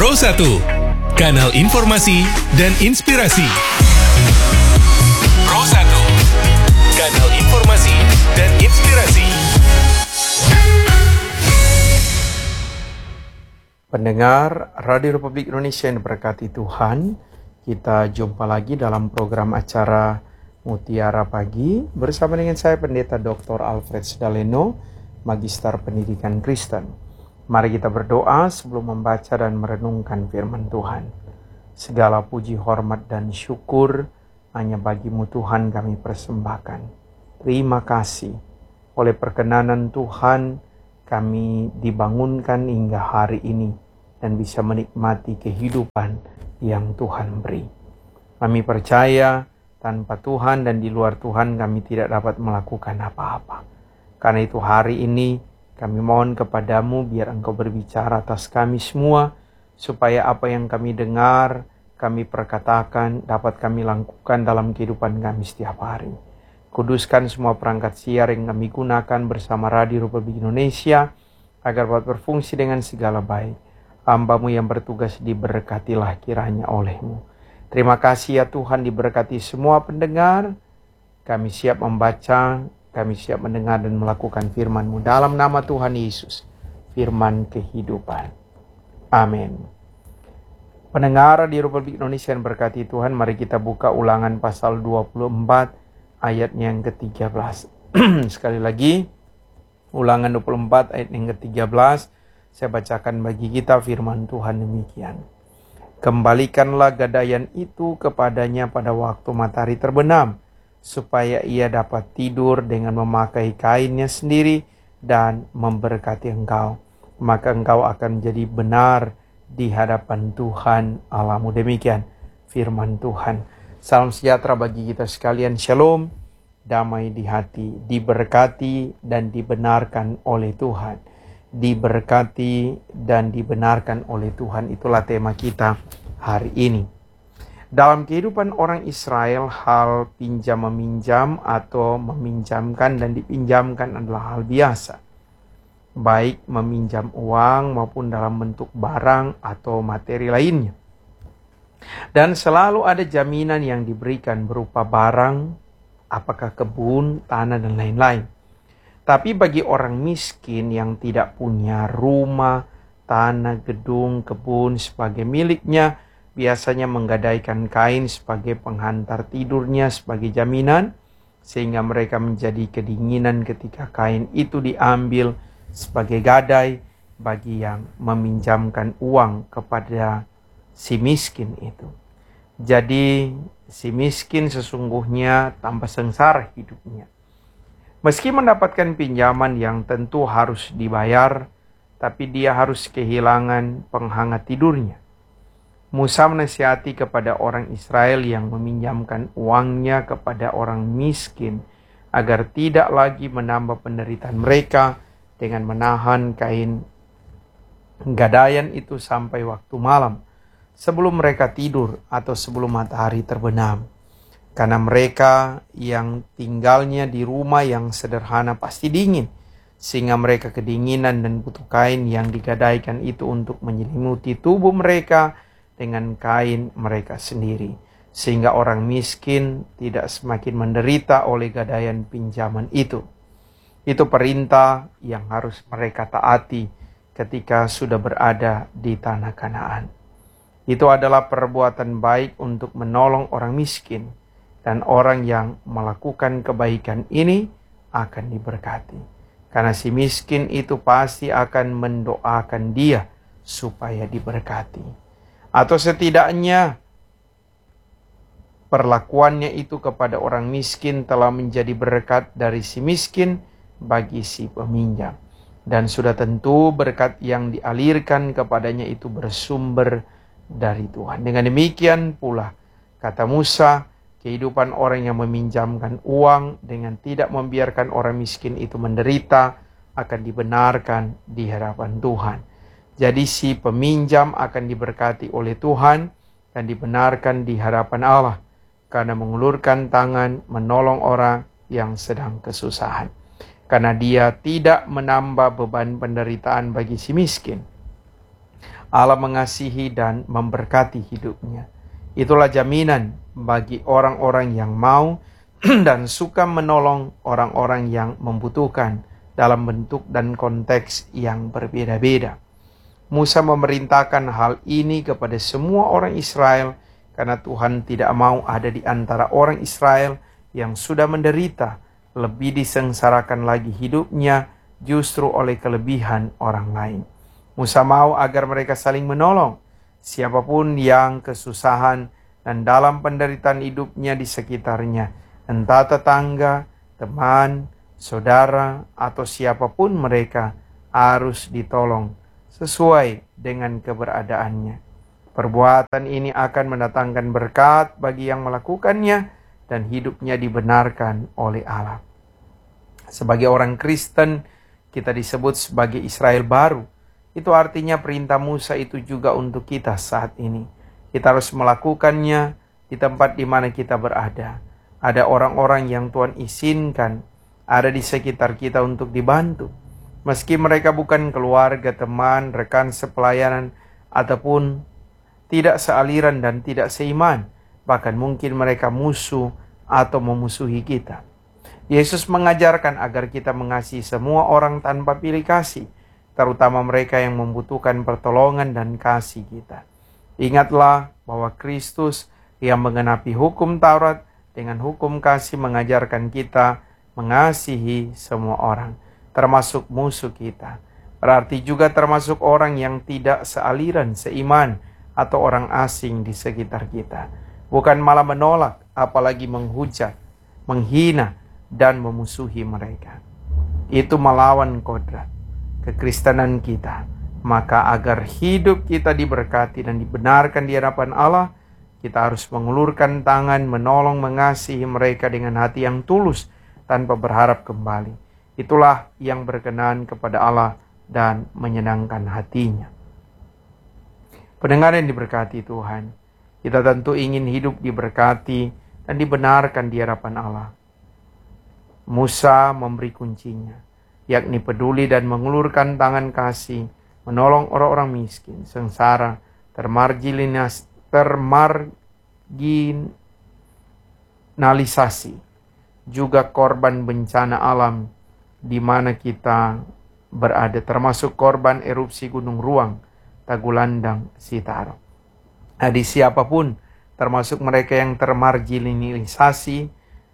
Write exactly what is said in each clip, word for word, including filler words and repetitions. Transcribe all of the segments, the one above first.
Pro satu, kanal informasi dan inspirasi. Pro satu, kanal informasi dan inspirasi. Pendengar Radio Republik Indonesia yang diberkati Tuhan, kita jumpa lagi dalam program acara Mutiara Pagi bersama dengan saya Pendeta doktor Alfred Sdaleno, Magister Pendidikan Kristen. Mari kita berdoa sebelum membaca dan merenungkan firman Tuhan. Segala puji, hormat, dan syukur hanya bagi-Mu Tuhan kami persembahkan. Terima kasih oleh perkenanan Tuhan kami dibangunkan hingga hari ini dan bisa menikmati kehidupan yang Tuhan beri. Kami percaya tanpa Tuhan dan di luar Tuhan kami tidak dapat melakukan apa-apa. Karena itu hari ini kami mohon kepadamu biar Engkau berbicara atas kami semua, supaya apa yang kami dengar, kami perkatakan, dapat kami lakukan dalam kehidupan kami setiap hari. Kuduskan semua perangkat siar yang kami gunakan bersama Radio Republik Indonesia, agar dapat berfungsi dengan segala baik. Hamba-Mu yang bertugas diberkatilah kiranya oleh-Mu. Terima kasih ya Tuhan, diberkati semua pendengar. Kami siap membaca, kami siap mendengar dan melakukan firman-Mu dalam nama Tuhan Yesus, firman kehidupan. Amin. Pendengar di Republik Indonesia yang berkati Tuhan, mari kita buka Ulangan pasal dua puluh empat ayatnya yang ketiga belas. Sekali lagi, Ulangan dua puluh empat ayat yang ketiga belas, saya bacakan bagi kita firman Tuhan demikian. Kembalikanlah gadaian itu kepadanya pada waktu matahari terbenam, supaya ia dapat tidur dengan memakai kainnya sendiri dan memberkati engkau. Maka engkau akan menjadi benar di hadapan Tuhan Allahmu. Demikian firman Tuhan. Salam sejahtera bagi kita sekalian. Shalom, damai di hati, diberkati dan dibenarkan oleh Tuhan. Diberkati dan dibenarkan oleh Tuhan. Itulah tema kita hari ini. Dalam kehidupan orang Israel, hal pinjam-meminjam atau meminjamkan dan dipinjamkan adalah hal biasa. Baik meminjam uang maupun dalam bentuk barang atau materi lainnya. Dan selalu ada jaminan yang diberikan berupa barang, apakah kebun, tanah, dan lain-lain. Tapi bagi orang miskin yang tidak punya rumah, tanah, gedung, kebun sebagai miliknya, biasanya menggadaikan kain sebagai penghantar tidurnya sebagai jaminan, sehingga mereka menjadi kedinginan ketika kain itu diambil sebagai gadai bagi yang meminjamkan uang kepada si miskin itu. Jadi si miskin sesungguhnya tambah sengsara hidupnya. Meski mendapatkan pinjaman yang tentu harus dibayar, tapi dia harus kehilangan penghangat tidurnya. Musa menasihati kepada orang Israel yang meminjamkan uangnya kepada orang miskin agar tidak lagi menambah penderitaan mereka dengan menahan kain gadaian itu sampai waktu malam sebelum mereka tidur atau sebelum matahari terbenam. Karena mereka yang tinggalnya di rumah yang sederhana pasti dingin, sehingga mereka kedinginan dan butuh kain yang digadaikan itu untuk menyelimuti tubuh mereka dengan kain mereka sendiri, sehingga orang miskin tidak semakin menderita oleh gadaian pinjaman itu. Itu perintah yang harus mereka taati ketika sudah berada di tanah Kanaan. Itu adalah perbuatan baik untuk menolong orang miskin, dan orang yang melakukan kebaikan ini akan diberkati. Karena si miskin itu pasti akan mendoakan dia supaya diberkati. Atau setidaknya perlakuannya itu kepada orang miskin telah menjadi berkat dari si miskin bagi si peminjam. Dan sudah tentu berkat yang dialirkan kepadanya itu bersumber dari Tuhan. Dengan demikian pula, kata Musa, kehidupan orang yang meminjamkan uang dengan tidak membiarkan orang miskin itu menderita akan dibenarkan di hadapan Tuhan. Jadi si peminjam akan diberkati oleh Tuhan dan dibenarkan di hadapan Allah karena mengulurkan tangan menolong orang yang sedang kesusahan. Karena dia tidak menambah beban penderitaan bagi si miskin. Allah mengasihi dan memberkati hidupnya. Itulah jaminan bagi orang-orang yang mau dan suka menolong orang-orang yang membutuhkan dalam bentuk dan konteks yang berbeda-beda. Musa memerintahkan hal ini kepada semua orang Israel karena Tuhan tidak mau ada di antara orang Israel yang sudah menderita lebih disengsarakan lagi hidupnya justru oleh kelebihan orang lain. Musa mau agar mereka saling menolong. Siapapun yang kesusahan dan dalam penderitaan hidupnya di sekitarnya, entah tetangga, teman, saudara, atau siapapun mereka, harus ditolong sesuai dengan keberadaannya. Perbuatan ini akan mendatangkan berkat bagi yang melakukannya dan hidupnya dibenarkan oleh Allah. Sebagai orang Kristen, kita disebut sebagai Israel baru. Itu artinya perintah Musa itu juga untuk kita saat ini. Kita harus melakukannya di tempat di mana kita berada. Ada orang-orang yang Tuhan izinkan ada di sekitar kita untuk dibantu. Meski mereka bukan keluarga, teman, rekan sepelayanan, ataupun tidak sealiran dan tidak seiman. Bahkan mungkin mereka musuh atau memusuhi kita. Yesus mengajarkan agar kita mengasihi semua orang tanpa pilih kasih, terutama mereka yang membutuhkan pertolongan dan kasih kita. Ingatlah bahwa Kristus yang menggenapi hukum Taurat dengan hukum kasih mengajarkan kita mengasihi semua orang, termasuk musuh kita. Berarti juga termasuk orang yang tidak sealiran, seiman, atau orang asing di sekitar kita. Bukan malah menolak, apalagi menghujat, menghina, dan memusuhi mereka. Itu melawan kodrat kekristenan kita. Maka agar hidup kita diberkati dan dibenarkan di hadapan Allah, kita harus mengulurkan tangan, menolong, mengasihi mereka dengan hati yang tulus tanpa berharap kembali. Itulah yang berkenan kepada Allah dan menyenangkan hatinya. Pendengar yang diberkati Tuhan, kita tentu ingin hidup diberkati dan dibenarkan di hadapan Allah. Musa memberi kuncinya, yakni peduli dan mengulurkan tangan kasih, menolong orang-orang miskin, sengsara, termarginalisasi, termarginalisasi, juga korban bencana alam di mana kita berada, termasuk korban erupsi Gunung Ruang, Tagulandang, Sitaro. Adi siapapun, termasuk mereka yang termarginalisasi,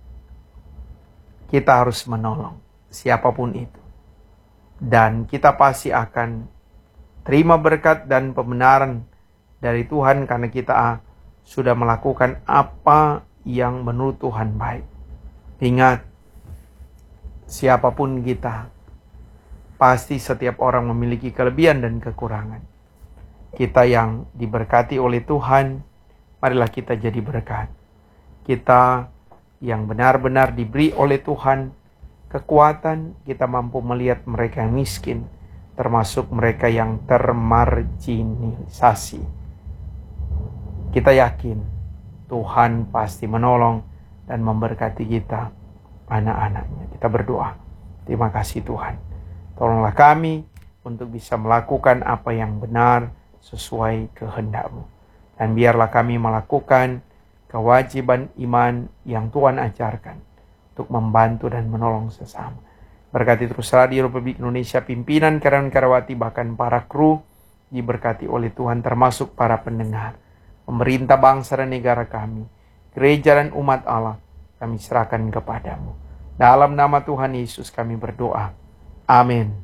kita harus menolong siapapun itu. Dan kita pasti akan terima berkat dan pembenaran dari Tuhan karena kita sudah melakukan apa yang menurut Tuhan baik. Ingat, siapapun kita, pasti setiap orang memiliki kelebihan dan kekurangan. Kita yang diberkati oleh Tuhan, marilah kita jadi berkat. Kita yang benar-benar diberi oleh Tuhan kekuatan, kita mampu melihat mereka yang miskin, termasuk mereka yang termarginalisasi. Kita yakin Tuhan pasti menolong dan memberkati kita, anak-anaknya. Kita berdoa. Terima kasih Tuhan. Tolonglah kami untuk bisa melakukan apa yang benar sesuai kehendak-Mu. Dan biarlah kami melakukan kewajiban iman yang Tuhan ajarkan untuk membantu dan menolong sesama. Berkati terus Radio Republik Indonesia, pimpinan, karyawan-karyawati, bahkan para kru diberkati oleh Tuhan, termasuk para pendengar. Pemerintah bangsa dan negara kami, gereja dan umat Allah, kami serahkan kepadamu. Dalam nama Tuhan Yesus kami berdoa. Amin.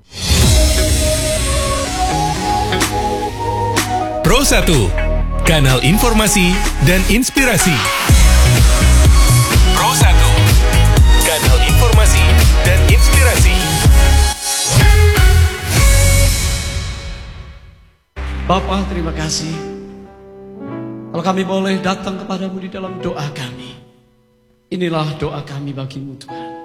Pro satu, kanal informasi dan inspirasi. Pro satu, kanal informasi dan inspirasi. Bapa, terima kasih. Kalau kami boleh datang kepadamu di dalam doa kami. Inilah doa kami bagimu Tuhan.